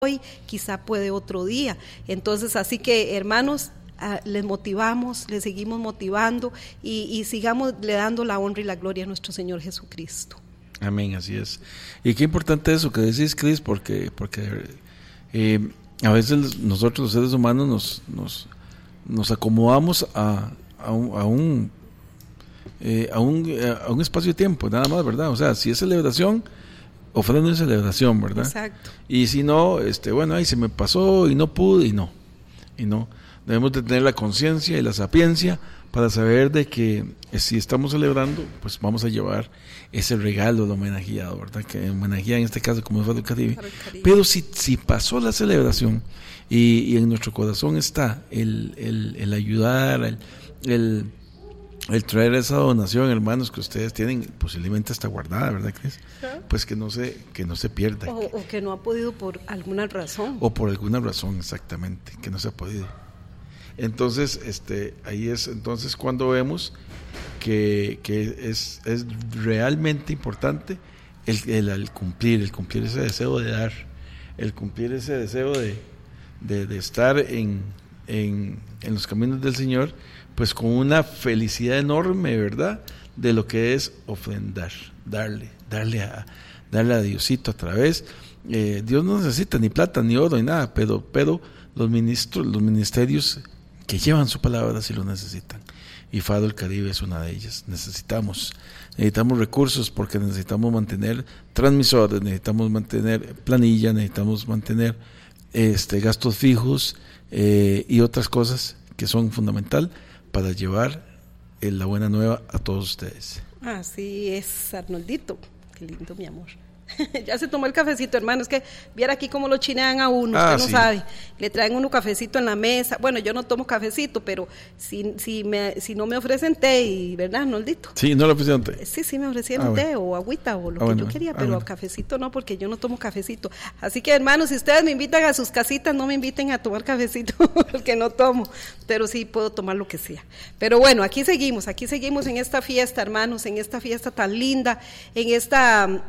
hoy, quizá puede otro día. Entonces, así que hermanos, les motivamos, les seguimos motivando y sigamos le dando la honra y la gloria a nuestro Señor Jesucristo. Amén, así es. Y qué importante eso que decís, Cris, porque a veces nosotros los seres humanos nos acomodamos a un espacio de tiempo, nada más, ¿verdad? O sea, si es celebración, ofrenda en celebración, ¿verdad? Exacto. Y si no, bueno, ahí se me pasó y no pude y no. Debemos de tener la conciencia y la sapiencia para saber de que si estamos celebrando, pues vamos a llevar ese regalo del homenajeado, ¿verdad? Que homenajea en este caso como Fado del Caribe. Pero si pasó la celebración y en nuestro corazón está el ayudar, el traer esa donación, hermanos, que ustedes tienen posiblemente hasta guardada, ¿verdad, Cris? Pues que no se pierda. O que no ha podido por alguna razón. O por alguna razón, exactamente, que no se ha podido. Entonces, ahí es entonces cuando vemos que es realmente importante el cumplir ese deseo de dar, el cumplir ese deseo de estar en los caminos del Señor, pues con una felicidad enorme, ¿verdad? De lo que es ofrendar, darle a Diosito a través. Dios no necesita ni plata ni oro ni nada, pero los ministerios que llevan su palabra sí lo necesitan. Y Fado del Caribe es una de ellas. Necesitamos recursos porque necesitamos mantener transmisores, necesitamos mantener planilla, necesitamos mantener gastos fijos y otras cosas que son fundamental para llevar la buena nueva a todos ustedes. Así es, Arnoldito. Qué lindo, mi amor. Ya se tomó el cafecito, hermano. Es que viera aquí cómo lo chinean a uno, usted no sabe. Le traen uno cafecito en la mesa. Bueno, yo no tomo cafecito, pero si no me ofrecen té, y ¿verdad, Arnoldito? Sí, no le ofrecieron té. Sí, me ofrecieron té o agüita o lo que yo quería, pero cafecito no, porque yo no tomo cafecito. Así que, hermanos, si ustedes me invitan a sus casitas, no me inviten a tomar cafecito, porque no tomo, pero sí puedo tomar lo que sea. Pero bueno, aquí seguimos en esta fiesta, hermanos, en esta fiesta tan linda, en esta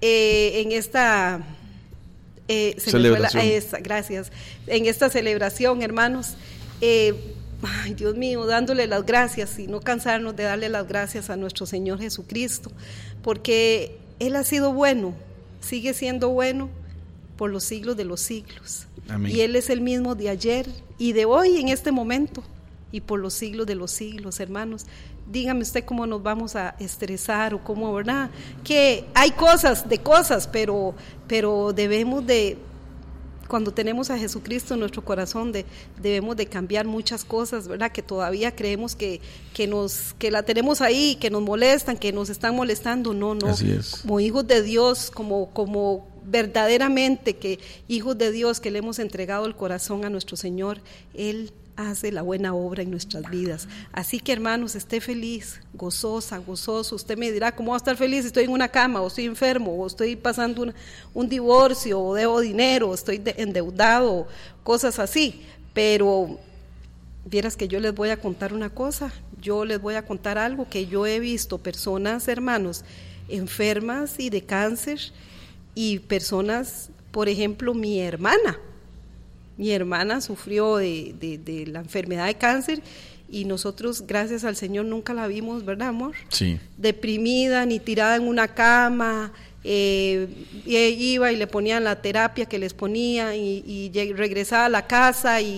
celebración. Gracias. En esta celebración, hermanos, ay, Dios mío, dándole las gracias y no cansarnos de darle las gracias a nuestro Señor Jesucristo, porque Él ha sido bueno, sigue siendo bueno por los siglos de los siglos. Amén. Y Él es el mismo de ayer y de hoy en este momento y por los siglos de los siglos, hermanos. Dígame usted cómo nos vamos a estresar o cómo, ¿verdad? Que hay cosas, pero debemos de, cuando tenemos a Jesucristo en nuestro corazón, debemos de cambiar muchas cosas, ¿verdad? Que todavía creemos que la tenemos ahí, que nos molestan, que nos están molestando. No. Así es. Como hijos de Dios, como verdaderamente que hijos de Dios que le hemos entregado el corazón a nuestro Señor, Él hace la buena obra en nuestras vidas. Así que, hermanos, esté feliz, gozoso. Usted me dirá, ¿cómo va a estar feliz si estoy en una cama, o estoy enfermo, o estoy pasando un divorcio, o debo dinero, o estoy endeudado, cosas así? Pero vieras que yo les voy a contar una cosa, yo les voy a contar algo que yo he visto, personas, hermanos, enfermas y de cáncer, y personas, por ejemplo, mi hermana sufrió de la enfermedad de cáncer y nosotros, gracias al Señor, nunca la vimos, ¿verdad, amor? Sí. Deprimida, ni tirada en una cama, y iba y le ponían la terapia que les ponía y regresaba a la casa y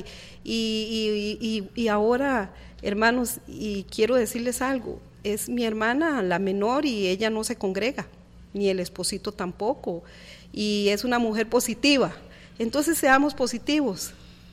ahora, hermanos, y quiero decirles algo, es mi hermana la menor y ella no se congrega, ni el esposito tampoco, y es una mujer positiva. Entonces seamos positivos,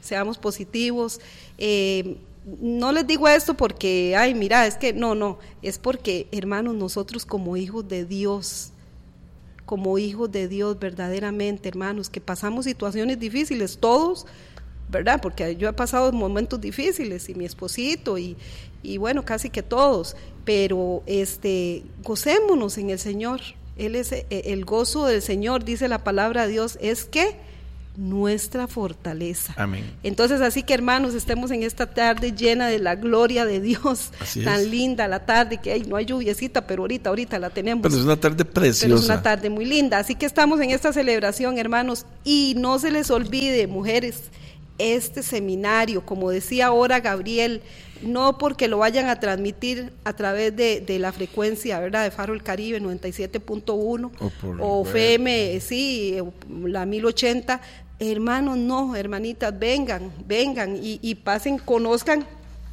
no les digo esto porque, ay, mira, es que no, es porque, hermanos, nosotros como hijos de Dios verdaderamente, hermanos, que pasamos situaciones difíciles, todos, ¿verdad? Porque yo he pasado momentos difíciles y mi esposito y bueno, casi que todos, pero gocémonos en el Señor. Él es el gozo del Señor, dice la palabra de Dios, es que nuestra fortaleza. Amén. Entonces, así que hermanos, estemos en esta tarde llena de la gloria de Dios. Así tan es. linda la tarde, que no hay lluviecita, pero ahorita la tenemos. Pero es una tarde preciosa. Pero es una tarde muy linda, así que estamos en esta celebración, hermanos, y no se les olvide, mujeres, este seminario, como decía ahora Gabriel, no porque lo vayan a transmitir a través de la frecuencia, ¿verdad?, de Faro del Caribe 97.1 o FM, sí, la 1080, hermanos, no, hermanitas, vengan y pasen, conozcan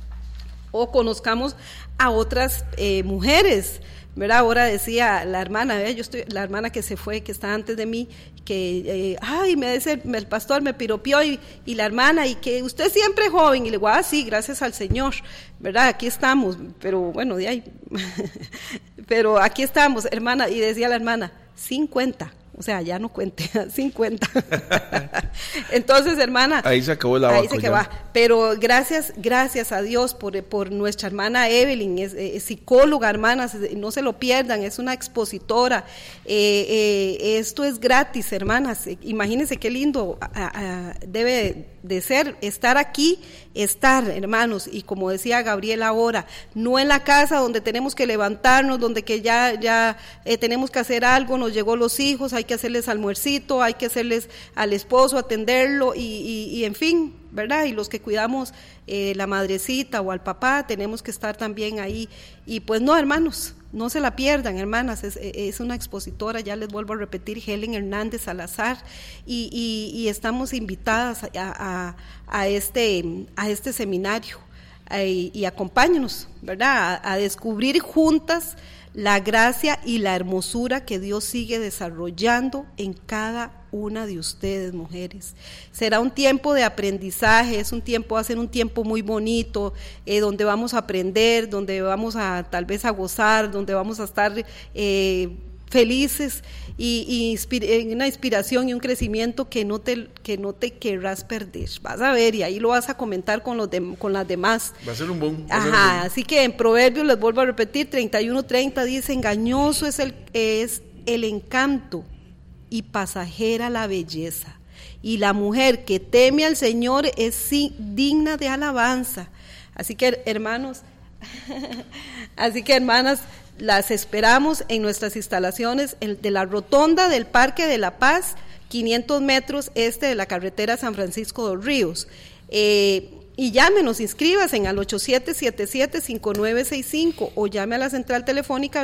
o conozcamos a otras mujeres, ¿verdad? Ahora decía la hermana, la hermana que se fue, que está antes de mí, que, me dice, el pastor me piropió y la hermana, y que usted siempre es joven, y le digo, sí, gracias al Señor, ¿verdad? Aquí estamos, pero bueno, de ahí, pero aquí estamos, hermana, y decía la hermana, 50. O sea, ya no cuente, 50. Entonces, hermana. Ahí se acabó el abaco. Ahí se acabó. Pero gracias a Dios por nuestra hermana Evelyn, es psicóloga, hermanas, no se lo pierdan, es una expositora. Esto es gratis, hermanas. Imagínense qué lindo debe de ser estar aquí, hermanos, y como decía Gabriel ahora, no en la casa donde tenemos que levantarnos, donde que ya tenemos que hacer algo, nos llegó los hijos, hay que hacerles almuercito, hay que hacerles al esposo, atenderlo y en fin, ¿verdad? Y los que cuidamos la madrecita o al papá, tenemos que estar también ahí. Y pues no, hermanos, no se la pierdan, hermanas, es una expositora, ya les vuelvo a repetir, Helen Hernández Salazar, y estamos invitadas a este seminario, y acompáñenos, ¿verdad?, a descubrir juntas la gracia y la hermosura que Dios sigue desarrollando en cada una de ustedes, mujeres. Será un tiempo de aprendizaje, va a ser un tiempo muy bonito, donde vamos a aprender, donde vamos a tal vez a gozar, donde vamos a estar felices y una inspiración y un crecimiento que no te querrás perder. Vas a ver, y ahí lo vas a comentar con las demás. Va a ser un boom. Ajá, así que en Proverbios, les vuelvo a repetir, 31:30 dice, engañoso es el encanto y pasajera la belleza, y la mujer que teme al Señor es digna de alabanza. Así que hermanos, hermanas, las esperamos en nuestras instalaciones de la rotonda del Parque de la Paz, 500 metros este de la carretera San Francisco de los Ríos. Y llámenos, inscríbase al 8777-5965 o llame a la central telefónica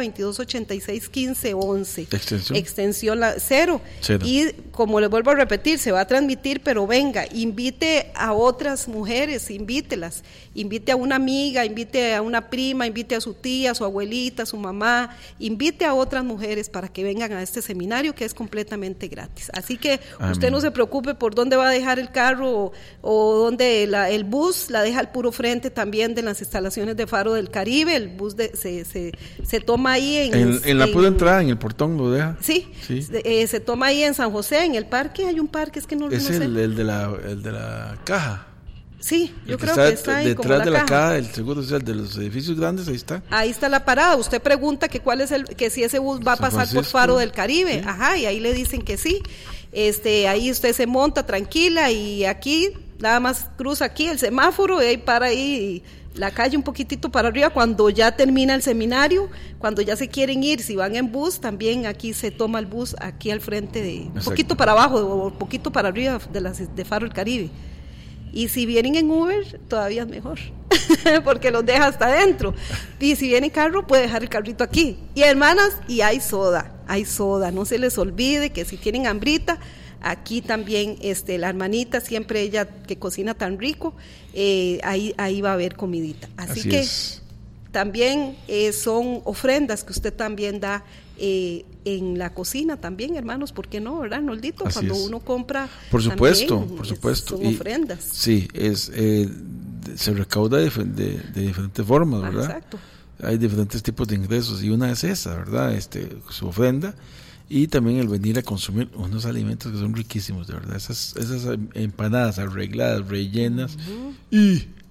2286-1511. Extensión 0. Y como les vuelvo a repetir, se va a transmitir, pero venga, invite a otras mujeres, invítelas. Invite a una amiga, invite a una prima, invite a su tía, a su abuelita, a su mamá, invite a otras mujeres para que vengan a este seminario que es completamente gratis. Así que usted no se preocupe por dónde va a dejar el carro o dónde el bus, la deja al puro frente también de las instalaciones de Faro del Caribe. El bus se toma ahí en la pura entrada, en el portón lo deja. Sí. Se toma ahí en San José, en el parque, hay un parque, es que no sé. Es el de la caja. Sí, yo creo que está ahí detrás de la caja del Seguro Social de los edificios grandes, ahí está. Ahí está la parada. Usted pregunta que si ese bus va a pasar por Faro del Caribe, sí. Ajá, y ahí le dicen que sí. Ahí usted se monta tranquila y aquí nada más cruza aquí el semáforo y ahí para ahí la calle un poquitito para arriba. Cuando ya termina el seminario, cuando ya se quieren ir, si van en bus, también aquí se toma el bus aquí al frente un poquito para abajo o un poquito para arriba de Faro del Caribe. Y si vienen en Uber, todavía es mejor, porque los deja hasta adentro. Y si viene en carro, puede dejar el carrito aquí. Y hermanas, y hay soda, no se les olvide que si tienen hambrita, aquí también la hermanita, siempre ella que cocina tan rico, ahí va a haber comidita. Así que es. También son ofrendas que usted también da en la cocina también, hermanos, ¿por qué no, verdad, Noldito? Cuando uno compra, por supuesto, son ofrendas. Sí, se recauda de diferentes formas, ¿verdad? Exacto. Hay diferentes tipos de ingresos y una es esa, ¿verdad? Su ofrenda, y también el venir a consumir unos alimentos que son riquísimos, de verdad. Esas empanadas arregladas, rellenas, y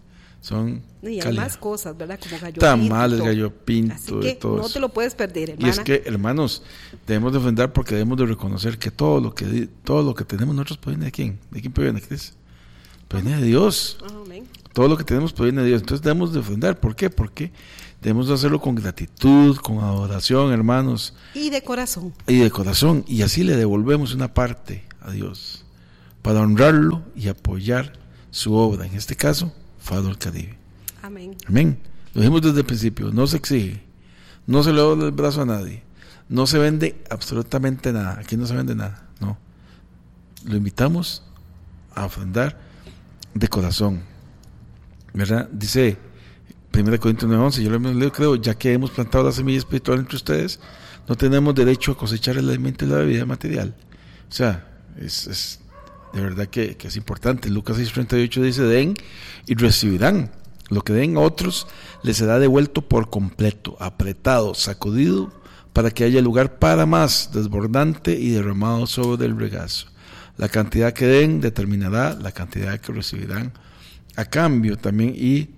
Y hay más cosas, ¿verdad? Como gallo tamales, pinto. gallo pinto, Así que todo no eso. te lo puedes perder, hermana. Y es que, hermanos, debemos de ofrendar porque debemos de reconocer que todo lo que tenemos nosotros proviene de quién. ¿De quién proviene, Cris? Proviene de Dios. Amén. Todo lo que tenemos proviene de Dios. Entonces debemos de ofrendar. ¿Por qué? Porque debemos de hacerlo con gratitud, con adoración, hermanos. Y de corazón. Y de corazón. Y así le devolvemos una parte a Dios para honrarlo y apoyar su obra. En este caso, Faro del Caribe. Amén. Amén. Lo dijimos desde el principio. No se exige. No se le dobla el brazo a nadie. No se vende absolutamente nada. Aquí no se vende nada. No. Lo invitamos a ofrendar de corazón. ¿Verdad? Dice 1 Corintios 9:11, yo lo hemos leído, creo, ya que hemos plantado la semilla espiritual entre ustedes, no tenemos derecho a cosechar el alimento y la bebida material. O sea, es de verdad que es importante. Lucas 6:38 dice, den y recibirán. Lo que den a otros les será devuelto por completo, apretado, sacudido, para que haya lugar para más, desbordante y derramado sobre el regazo. La cantidad que den determinará la cantidad que recibirán a cambio también.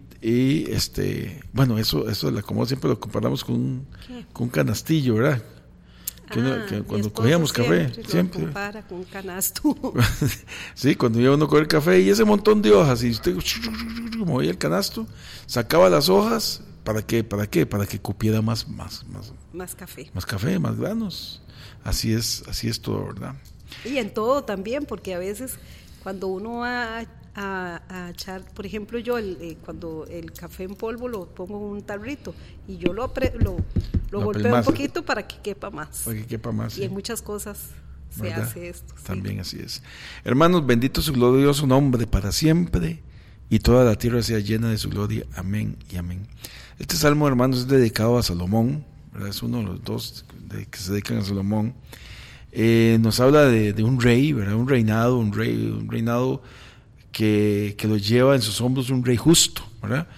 Bueno, eso como siempre lo comparamos con un canastillo, ¿verdad? Que cuando cogíamos café, siempre lo compara con un canasto. Sí, cuando iba uno a coger café y ese montón de hojas y usted movía el canasto, sacaba las hojas, ¿para qué? Para que cupiera más Café. Más café, más granos. Así es todo, ¿verdad? Y en todo también, porque a veces cuando uno va a echar, por ejemplo, yo cuando el café en polvo lo pongo en un tarrito y yo lo golpeo un poquito para que quepa más. Para que quepa más. Y en muchas cosas se hace esto. También sí. Así es. Hermanos, bendito su glorioso nombre para siempre y toda la tierra sea llena de su gloria. Amén y amén. Este salmo, hermanos, es dedicado a Salomón, ¿verdad? Es uno de los dos que se dedican a Salomón. Nos habla de un rey, ¿verdad? Un reinado que lo lleva en sus hombros un rey justo, ¿verdad?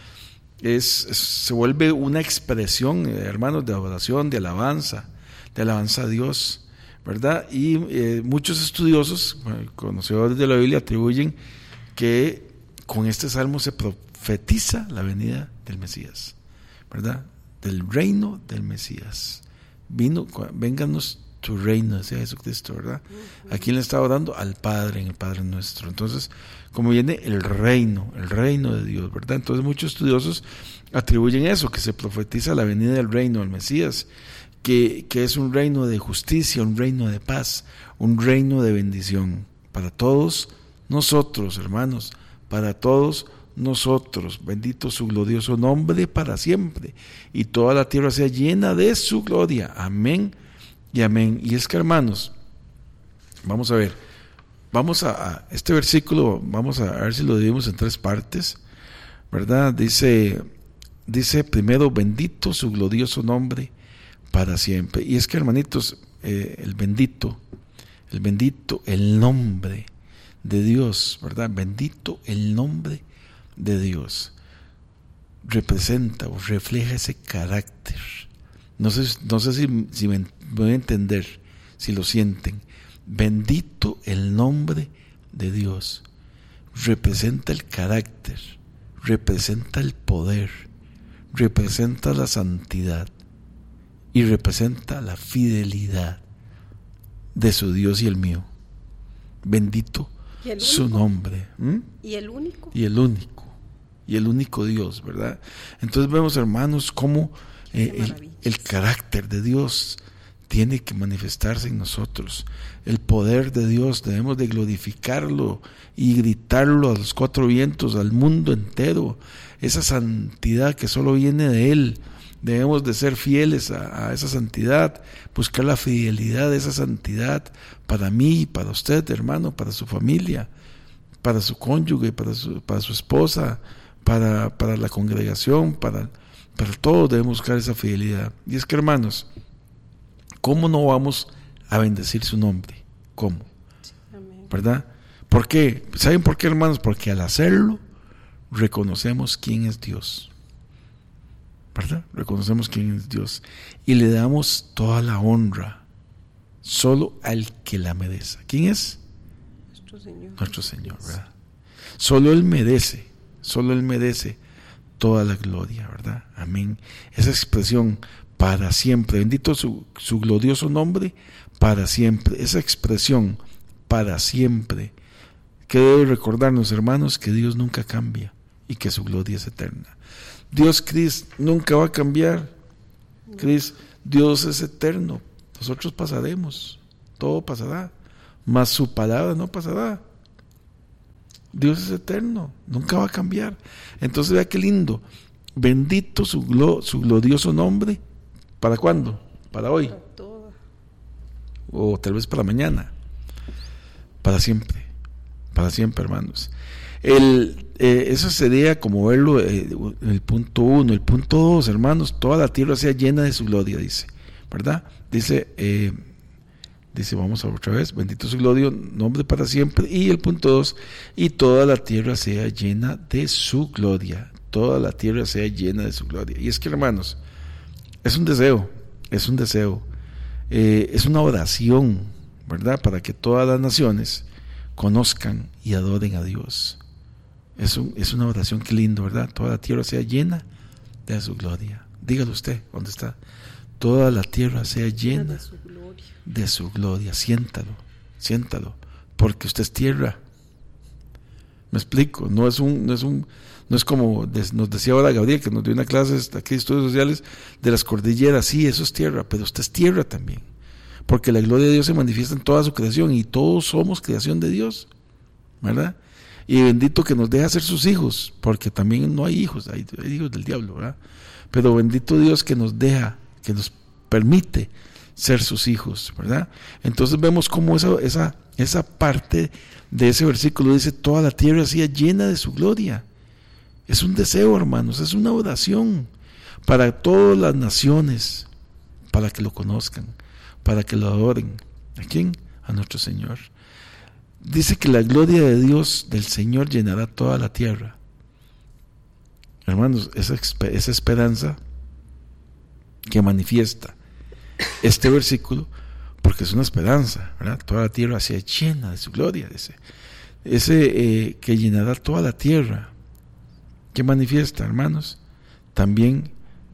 Se vuelve una expresión, hermanos, de adoración, de alabanza a Dios, ¿verdad? Y muchos estudiosos, conocedores de la Biblia, atribuyen que con este salmo se profetiza la venida del Mesías, ¿verdad? Del reino del Mesías. Vénganos tu reino, decía Jesucristo, ¿verdad? ¿A quién le estaba orando? Al Padre, en el Padre nuestro. Entonces, como viene el reino de Dios, ¿verdad? Entonces muchos estudiosos atribuyen eso, que se profetiza la venida del reino del Mesías, que es un reino de justicia, un reino de paz, un reino de bendición para todos nosotros, hermanos, para todos nosotros. Bendito su glorioso nombre para siempre, y toda la tierra sea llena de su gloria. Amén y amén. Y es que, hermanos, vamos a ver, este versículo, vamos a ver si lo dividimos en 3 partes, ¿verdad? Dice primero, bendito su glorioso nombre para siempre. Y es que, hermanitos, el bendito, el nombre de Dios, ¿verdad? Bendito el nombre de Dios. Representa o refleja ese carácter. No sé si me voy a entender, si lo sienten. Bendito el nombre de Dios. Representa el carácter, representa el poder, representa la santidad y representa la fidelidad de su Dios y el mío. Bendito su nombre. ¿Y el único? Y el único Dios, ¿verdad? Entonces vemos, hermanos, cómo el carácter de Dios tiene que manifestarse en nosotros. El poder de Dios debemos de glorificarlo y gritarlo a los 4 vientos, al mundo entero. Esa santidad que solo viene de Él. Debemos de ser fieles a esa santidad, buscar la fidelidad de esa santidad para mí, para usted, hermano, para su familia, para su cónyuge, para su esposa, para la congregación, para todos debemos buscar esa fidelidad. Y es que, hermanos, ¿cómo no vamos a bendecir su nombre? ¿Cómo? Amén. ¿Verdad? ¿Por qué? ¿Saben por qué, hermanos? Porque al hacerlo reconocemos quién es Dios, ¿verdad? Reconocemos quién es Dios y le damos toda la honra solo al que la merece. ¿Quién es? Nuestro Señor. Nuestro Señor, ¿verdad? Solo Él merece toda la gloria, ¿verdad? Amén. Esa expresión, para siempre, bendito su glorioso nombre, para siempre. Esa expresión, para siempre, que debe recordarnos, hermanos, que Dios nunca cambia y que su gloria es eterna. Dios, Cristo, nunca va a cambiar. Cristo, Dios es eterno. Nosotros pasaremos, todo pasará, mas su palabra no pasará. Dios es eterno, nunca va a cambiar. Entonces vea qué lindo. Bendito su glorioso nombre. ¿Para cuándo? Para hoy. O tal vez para mañana. Para siempre, hermanos. Eso sería como verlo en el punto 1. El punto 2, hermanos, toda la tierra sea llena de su gloria, dice, ¿verdad? Dice, vamos a otra vez, bendito su gloria, nombre para siempre. Y el punto 2, y toda la tierra sea llena de su gloria. Toda la tierra sea llena de su gloria. Y es que, hermanos, es un deseo, es una oración, ¿verdad? Para que todas las naciones conozcan y adoren a Dios. Es una oración, qué lindo, ¿verdad? Toda la tierra sea llena de su gloria. Dígalo usted, ¿dónde está? Toda la tierra sea llena de su gloria. Siéntalo, porque usted es tierra. Me explico, no es como nos decía ahora Gabriel, que nos dio una clase aquí de estudios sociales de las cordilleras. Sí, eso es tierra, pero usted es tierra también, porque la gloria de Dios se manifiesta en toda su creación y todos somos creación de Dios, ¿verdad? Y bendito que nos deja ser sus hijos, porque también no hay hijos, hay hijos del diablo, ¿verdad? Pero bendito Dios que nos deja, que nos permite ser sus hijos, ¿verdad? Entonces vemos cómo esa parte de ese versículo dice: toda la tierra sea llena de su gloria. Es un deseo, hermanos, es una oración para todas las naciones, para que lo conozcan, para que lo adoren. ¿A quién? A nuestro Señor. Dice que la gloria de Dios, del Señor, llenará toda la tierra. Hermanos, esa esperanza que manifiesta este versículo, porque es una esperanza, ¿verdad? Toda la tierra sea llena de su gloria, dice. Que llenará toda la tierra. ¿Qué manifiesta, hermanos? También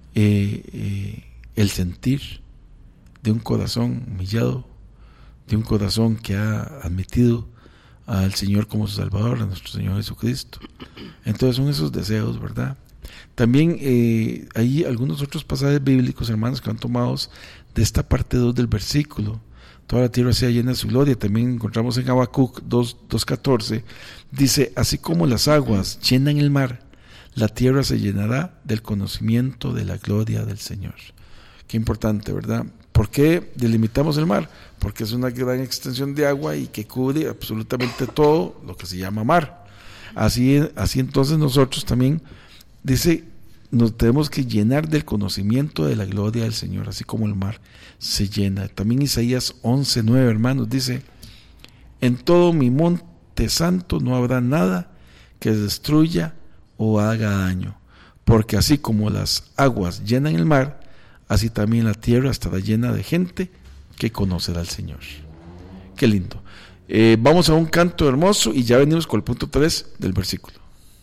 el sentir de un corazón humillado, de un corazón que ha admitido al Señor como su Salvador, a nuestro Señor Jesucristo. Entonces son esos deseos, ¿verdad? También hay algunos otros pasajes bíblicos, hermanos, que van tomados de esta parte 2 del versículo. Toda la tierra sea llena de su gloria. También encontramos en Habacuc 2:14, dice: así como las aguas llenan el mar, la tierra se llenará del conocimiento de la gloria del Señor. Qué importante, ¿verdad? ¿Por qué delimitamos el mar? Porque es una gran extensión de agua y que cubre absolutamente todo lo que se llama mar. Así entonces nosotros también, dice, nos tenemos que llenar del conocimiento de la gloria del Señor, así como el mar se llena. También Isaías 11:9, hermanos, dice: en todo mi monte santo no habrá nada que destruya o haga daño, porque así como las aguas llenan el mar, así también la tierra estará llena de gente que conocerá al Señor. Qué lindo. Vamos a un canto hermoso y ya venimos con el punto 3 del versículo.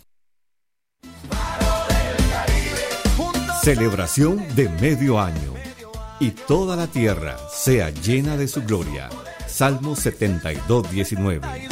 Celebración de medio año. Y toda la tierra sea llena de su gloria. Salmo 72:19.